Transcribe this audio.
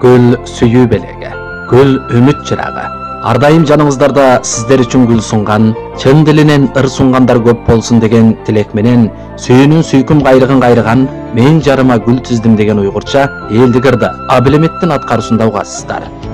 Gül süyü belege, gül ümit çıragı. Ардайым жаныңыздарда сіздер үшін гүл сұнған, чын ділінен ыр сұнғандар көп болсын деген тілекменен, сүйінің сүйкім қайрығын қайрыған, мен жарыма гүл тіздім деген ұйғырша елді кірді абілеметтің атқарысында уғасыздар.